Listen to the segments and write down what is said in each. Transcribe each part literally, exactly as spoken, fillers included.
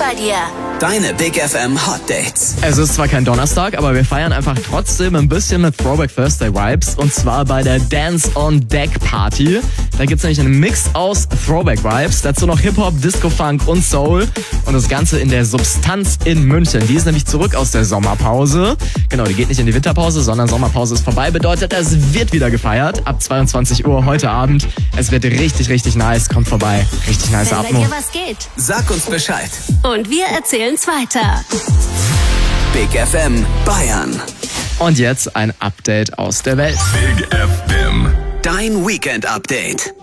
bei dir. Deine Big F M Hot Dates. Es ist zwar kein Donnerstag, aber wir feiern einfach trotzdem ein bisschen mit Throwback Thursday Vibes. Und zwar bei der Dance on Deck Party. Da gibt's nämlich einen Mix aus Throwback Vibes. Dazu noch Hip-Hop, Disco-Funk und Soul. Und das Ganze in der Substanz in München. Die ist nämlich zurück aus der Sommerpause. Genau, die geht nicht in die Winterpause, sondern Sommerpause ist vorbei. Bedeutet, es wird wieder gefeiert. Ab zweiundzwanzig Uhr heute Abend. Es wird richtig, richtig nice. Kommt vorbei. Richtig nice Atmo. Wenn bei dir was geht, Sag uns Bescheid. und wir erzählen's weiter. Big F M Bayern. Und jetzt ein Update aus der Welt. Big F M. Dein Weekend Update.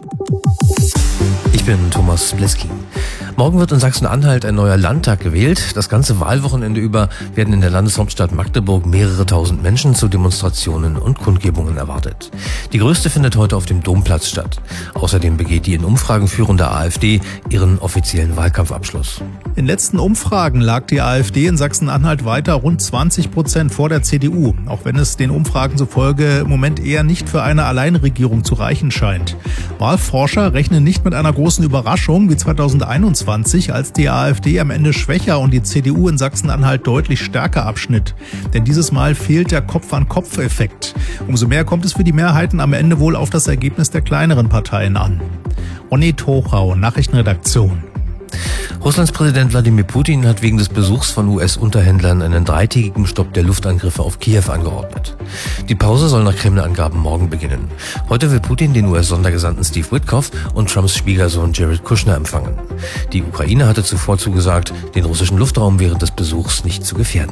Ich bin Thomas Bleski. Morgen wird in Sachsen-Anhalt ein neuer Landtag gewählt. Das ganze Wahlwochenende über werden in der Landeshauptstadt Magdeburg mehrere tausend Menschen zu Demonstrationen und Kundgebungen erwartet. Die größte findet heute auf dem Domplatz statt. Außerdem begeht die in Umfragen führende AfD ihren offiziellen Wahlkampfabschluss. In letzten Umfragen lag die AfD in Sachsen-Anhalt weiter rund zwanzig Prozent vor der C D U, auch wenn es den Umfragen zufolge im Moment eher nicht für eine Alleinregierung zu reichen scheint. Wahlforscher rechnen nicht mit einer großen Überraschung wie zweitausendeinundzwanzig, als die AfD am Ende schwächer und die C D U in Sachsen-Anhalt deutlich stärker abschnitt. Denn dieses Mal fehlt der Kopf-an-Kopf-Effekt. Umso mehr kommt es für die Mehrheiten am Ende wohl auf das Ergebnis der kleineren Parteien an. Ronny Tochau, Nachrichtenredaktion. Russlands Präsident Wladimir Putin hat wegen des Besuchs von U S-Unterhändlern einen dreitägigen Stopp der Luftangriffe auf Kiew angeordnet. Die Pause soll nach Kreml-Angaben morgen beginnen. Heute will Putin den U S-Sondergesandten Steve Witkoff und Trumps Schwiegersohn Jared Kushner empfangen. Die Ukraine hatte zuvor zugesagt, den russischen Luftraum während des Besuchs nicht zu gefährden.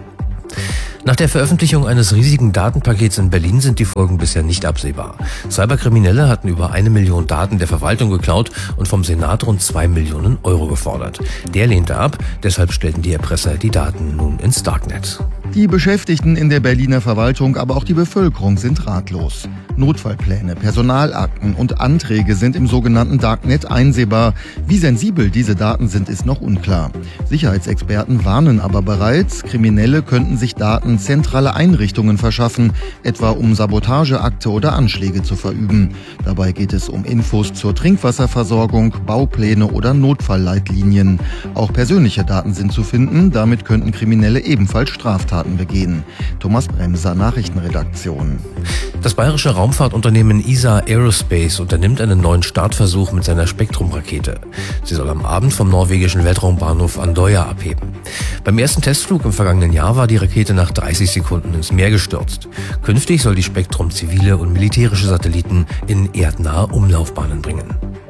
Nach der Veröffentlichung eines riesigen Datenpakets in Berlin sind die Folgen bisher nicht absehbar. Cyberkriminelle hatten über eine Million Daten der Verwaltung geklaut und vom Senat rund zwei Millionen Euro gefordert. Der lehnte ab, deshalb stellten die Erpresser die Daten nun ins Darknet. Die Beschäftigten in der Berliner Verwaltung, aber auch die Bevölkerung sind ratlos. Notfallpläne, Personalakten und Anträge sind im sogenannten Darknet einsehbar. Wie sensibel diese Daten sind, ist noch unklar. Sicherheitsexperten warnen aber bereits, Kriminelle könnten sich Daten zentraler Einrichtungen verschaffen, etwa um Sabotageakte oder Anschläge zu verüben. Dabei geht es um Infos zur Trinkwasserversorgung, Baupläne oder Notfallleitlinien. Auch persönliche Daten sind zu finden, damit könnten Kriminelle ebenfalls Straftaten begehen. Thomas Bremser, Nachrichtenredaktion. Das bayerische Raumfahrtunternehmen E S A Aerospace unternimmt einen neuen Startversuch mit seiner Spektrum-Rakete. Sie soll am Abend vom norwegischen Weltraumbahnhof Andøya abheben. Beim ersten Testflug im vergangenen Jahr war die Rakete nach dreißig Sekunden ins Meer gestürzt. Künftig soll die Spektrum zivile und militärische Satelliten in erdnahe Umlaufbahnen bringen.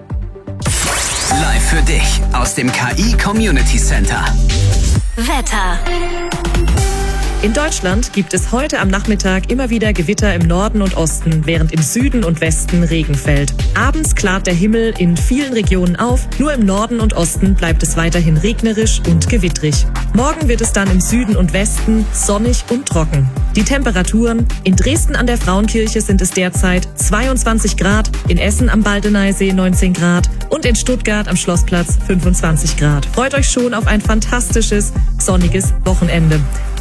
Live für dich aus dem K I Community Center. Wetter. In Deutschland gibt es heute am Nachmittag immer wieder Gewitter im Norden und Osten, während im Süden und Westen Regen fällt. Abends klart der Himmel in vielen Regionen auf, nur im Norden und Osten bleibt es weiterhin regnerisch und gewittrig. Morgen wird es dann im Süden und Westen sonnig und trocken. Die Temperaturen: in Dresden an der Frauenkirche sind es derzeit zweiundzwanzig Grad, in Essen am Baldeneysee neunzehn Grad und in Stuttgart am Schlossplatz fünfundzwanzig Grad. Freut euch schon auf ein fantastisches, sonniges Wochenende.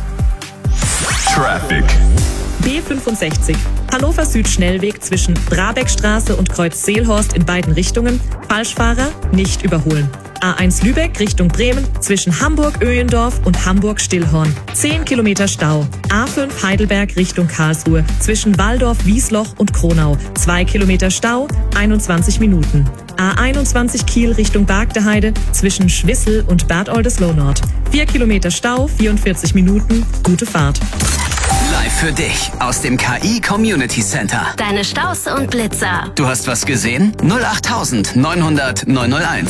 Traffic. B fünfundsechzig. Hannover Süd Schnellweg zwischen Brabeckstraße und Kreuz Seelhorst in beiden Richtungen. Falschfahrer nicht überholen. A eins Lübeck Richtung Bremen zwischen Hamburg-Öhendorf und Hamburg-Stillhorn. zehn Kilometer Stau. A fünf Heidelberg Richtung Karlsruhe zwischen Walldorf-Wiesloch und Kronau. zwei Kilometer Stau, einundzwanzig Minuten. A einundzwanzig Kiel Richtung Bargteheide zwischen Schwissel und Bad Oldesloe-Nord. vier Kilometer Stau, vierundvierzig Minuten. Gute Fahrt. Live für dich aus dem K I Community Center. Deine Staus und Blitzer. Du hast was gesehen? null acht neunhundert neunhunderteins.